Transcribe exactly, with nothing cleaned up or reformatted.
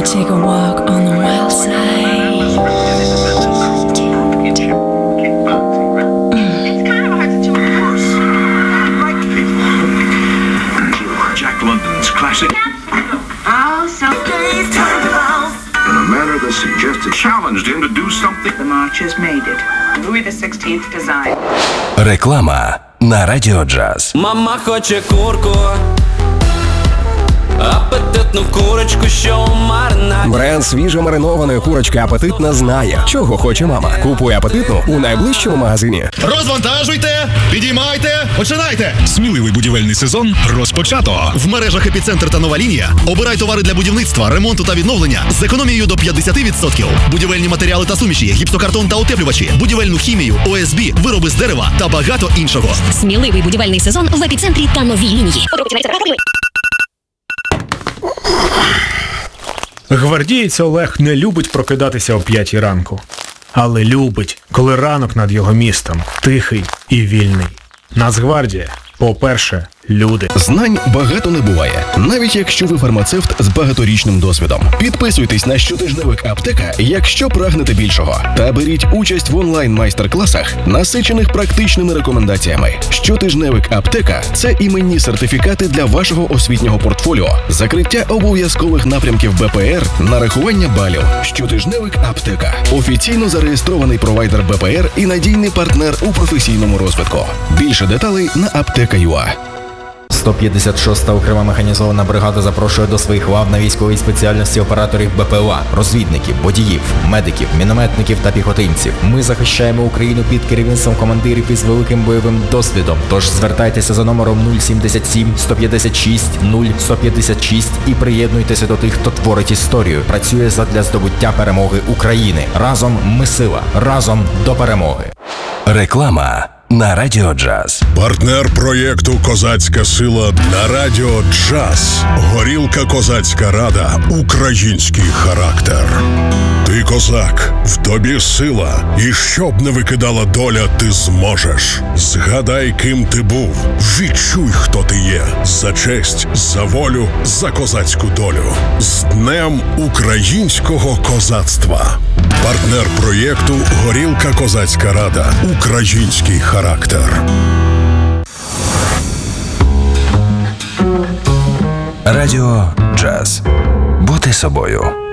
take a walk on the wild side. Jack London's classic. Oh, so please turn around. In a manner that suggested challenged him to do something. The marchers made it. Louis the sixteenth design. Реклама на Радіо Джаз. Мама хоче курку, апетитну курочку, що у маринаді. Бренд свіжо маринованої курочки «Апетитна» знає, чого хоче мама. Купуй «Апетитну» у найближчому магазині. Розвантажуйте, підіймайте, починайте! Сміливий будівельний сезон розпочато. В мережах «Епіцентр» та «Нова лінія» обирай товари для будівництва, ремонту та відновлення з економією до п'ятдесят відсотків. Будівельні матеріали та суміші, гіпсокартон та утеплювачі, будівельну хімію, О Ес Бі, вироби з дерева та багато іншого. Сміливий будівельний сезон в «Епіцентрі» та «Новій лінії». Гвардієць Олег не любить прокидатися о п'ятій ранку. Але любить, коли ранок над його містом тихий і вільний. Нацгвардія, по-перше, люди. Знань багато не буває, навіть якщо ви фармацевт з багаторічним досвідом. Підписуйтесь на щотижневик «Аптека», якщо прагнете більшого. Та беріть участь в онлайн-майстер-класах, насичених практичними рекомендаціями. Щотижневик «Аптека» – це іменні сертифікати для вашого освітнього портфоліо, закриття обов'язкових напрямків Бе Пе Ер, нарахування балів. Щотижневик «Аптека» – офіційно зареєстрований провайдер Бе Пе Ер і надійний партнер у професійному розвитку. Більше деталей на аптека крапка ю а. сто п'ятдесят шоста окрема механізована бригада запрошує до своїх лав на військовій спеціальності операторів Бе Пе Ел А, розвідників, водіїв, медиків, мінометників та піхотинців. Ми захищаємо Україну під керівництвом командирів із великим бойовим досвідом. Тож звертайтеся за номером нуль сімдесят сім сто п'ятдесят шість нуль сто п'ятдесят шість і приєднуйтеся до тих, хто творить історію, працює задля здобуття перемоги України. Разом ми сила, разом до перемоги. Реклама на Радіо Джаз. Партнер проєкту «Козацька сила» на Радіо Джаз. Горілка «Козацька рада». Український характер. Ти козак, в тобі сила, і щоб не викидала доля, ти зможеш. Згадай, ким ти був, відчуй, хто ти є. За честь, за волю, за козацьку долю. З Днем українського козацтва. Партнер проєкту «Горілка «Козацька рада». Український характер. Радіо Джаз. Бути собою.